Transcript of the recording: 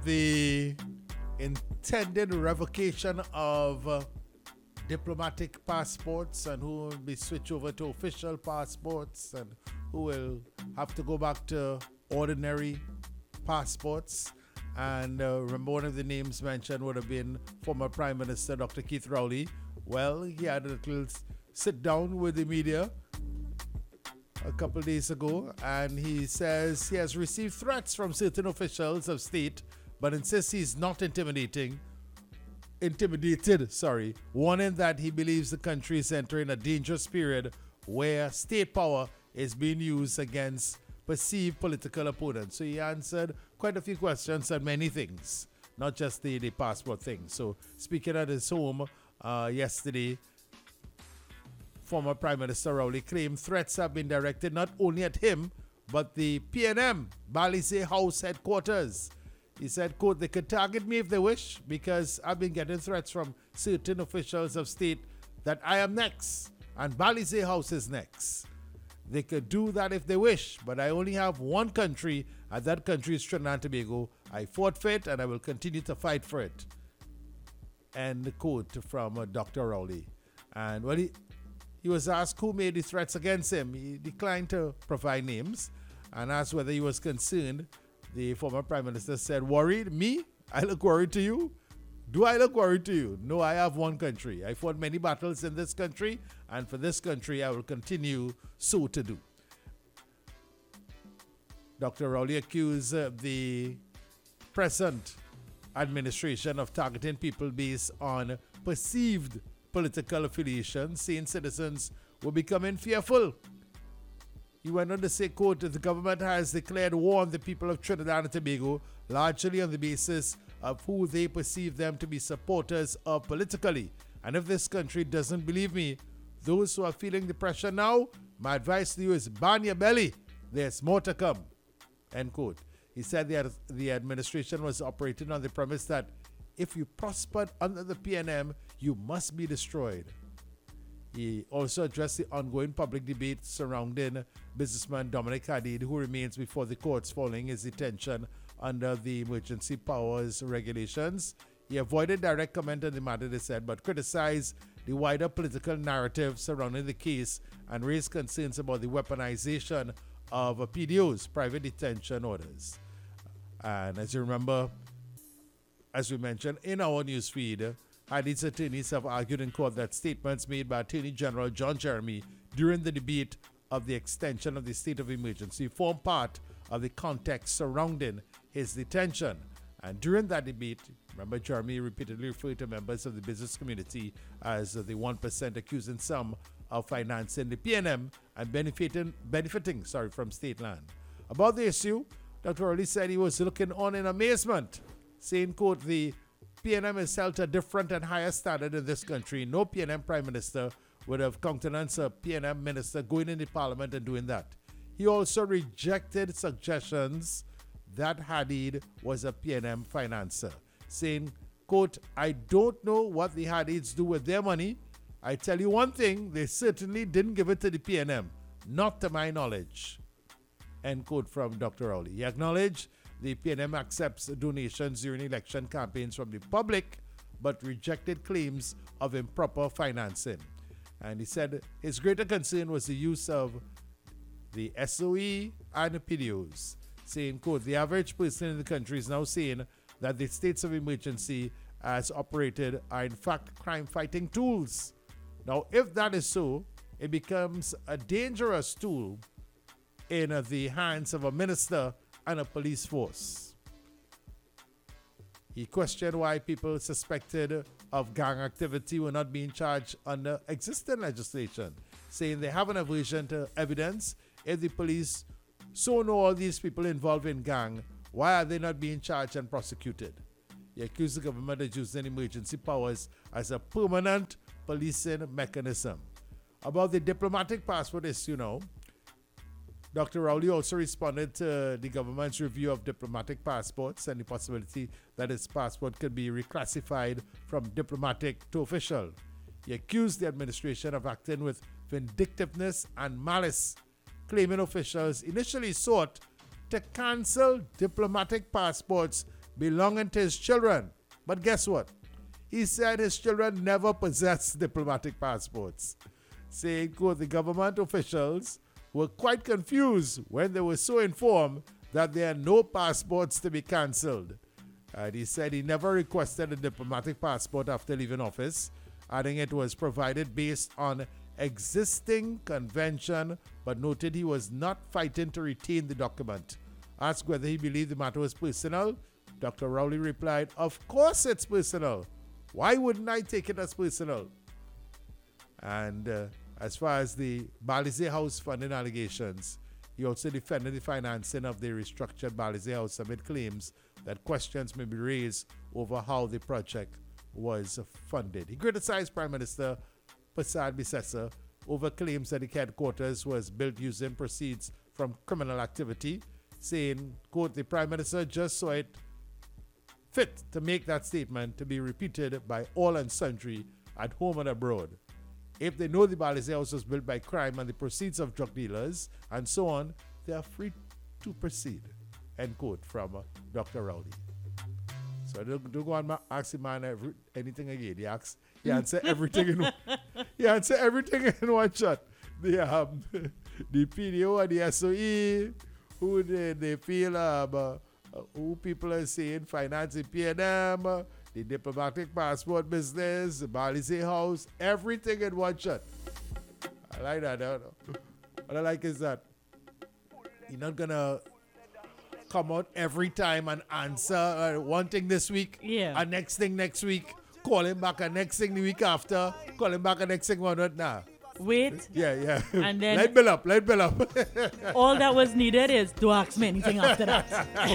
the intended revocation of diplomatic passports and who will be switched over to official passports and who will have to go back to ordinary passports. And remember, one of the names mentioned would have been former Prime Minister Dr. Keith Rowley. Well, he had a little sit down with the media a couple of days ago, and he says he has received threats from certain officials of state, but insists he's not intimidated, warning that he believes the country is entering a dangerous period where state power is being used against perceived political opponents. So he answered quite a few questions on many things, not just the passport thing. So speaking at his home yesterday, former Prime Minister Rowley claimed threats have been directed not only at him, but the PNM, Balize House headquarters. He said, quote, "They could target me if they wish because I've been getting threats from certain officials of state that I am next and Balize House is next. They could do that if they wish, but I only have one country, and that country is Trinidad and Tobago. I fought for it and I will continue to fight for it." End the quote from Dr. Rowley. And well, he was asked who made the threats against him. He declined to provide names and asked whether he was concerned. The former Prime Minister said, "Worried? Me? I look worried to you? Do I look worried to you? No, I have one country. I fought many battles in this country, and for this country, I will continue so to do." Dr. Rowley accused the present administration of targeting people based on perceived political affiliation, saying citizens were becoming fearful. He went on to say, quote, "The government has declared war on the people of Trinidad and Tobago, largely on the basis of who they perceive them to be supporters of politically. And if this country doesn't believe me, those who are feeling the pressure now, my advice to you is ban your belly. There's more to come." End quote. He said the administration was operating on the premise that if you prospered under the PNM, you must be destroyed. He also addressed the ongoing public debate surrounding businessman Dominic Hadid, who remains before the courts following his detention under the emergency powers regulations. He avoided direct comment on the matter, they said, but criticized the wider political narrative surrounding the case and raised concerns about the weaponization of PDOs, private detention orders. And as you remember, as we mentioned in our newsfeed, Hadid's attorneys have argued in court that statements made by Attorney General John Jeremy during the debate of the extension of the state of emergency form part of the context surrounding his detention. And during that debate, remember, Jeremy repeatedly referred to members of the business community as the 1%, accusing some of financing the PNM and benefiting from state land. About the issue, Dr. Rowley said he was looking on in amazement, saying, quote, "The PNM is held to a different and higher standard in this country. No PNM Prime Minister would have countenanced a PNM Minister going into Parliament and doing that." He also rejected suggestions that Hadid was a PNM financer, saying, quote, "I don't know what the Hadids do with their money. I tell you one thing, they certainly didn't give it to the PNM, not to my knowledge." End quote from Dr. Rowley. He acknowledged the PNM accepts donations during election campaigns from the public, but rejected claims of improper financing. And he said his greater concern was the use of the SOE and the PDOs, saying, quote, "The average person in the country is now saying that the states of emergency as operated are in fact crime-fighting tools. Now, if that is so, it becomes a dangerous tool in the hands of a minister and a police force." He questioned why people suspected of gang activity were not being charged under existing legislation, saying they have an aversion to evidence. If the police so know all these people involved in gang, why are they not being charged and prosecuted? He accused the government of using emergency powers as a permanent policing mechanism. About the diplomatic passport issue now, Dr. Rowley also responded to the government's review of diplomatic passports and the possibility that its passport could be reclassified from diplomatic to official. He accused the administration of acting with vindictiveness and malice, claiming officials initially sought to cancel diplomatic passports belonging to his children. But guess what? He said his children never possessed diplomatic passports, saying, quote, the government officials were quite confused when they were so informed that there are no passports to be cancelled. And he said he never requested a diplomatic passport after leaving office, adding it was provided based on existing convention, but noted he was not fighting to retain the document. Asked whether he believed the matter was personal, Dr. Rowley replied, of course it's personal. Why wouldn't I take it as personal? And as far as the Balize House funding allegations, he also defended the financing of the restructured Balize House amid claims that questions may be raised over how the project was funded. He criticized Prime Minister Prasad Bisesa over claims that the headquarters was built using proceeds from criminal activity, saying, quote, the Prime Minister just saw it fit to make that statement to be repeated by all and sundry at home and abroad. If they know the Balize House was built by crime and the proceeds of drug dealers and so on, they are free to proceed. End quote from Dr. Rowley. So don't go on ask the man anything again. He answer everything in one shot. The PDO and the SOE, who they feel who people are saying financing PNM, the diplomatic passport business, the Balize House, everything in one shot. I like that. What I like is that you're not gonna come out every time and answer one thing this week, and next thing next week, call him back, and next thing the week after, call him back, and next thing one nah. Wait. Yeah. And then let bill up. all that was needed is to ask me anything after that.